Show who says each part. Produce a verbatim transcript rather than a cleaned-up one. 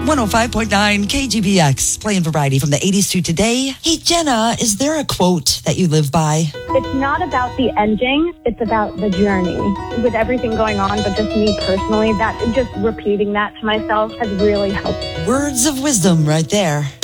Speaker 1: one oh five point nine K G B X, playing variety from the eighties to today. Hey, Jenna, is there a quote that you live by?
Speaker 2: It's not about the ending, it's about the journey. With everything going on, but just me personally, that just repeating that to myself has really helped.
Speaker 1: Words of wisdom right there.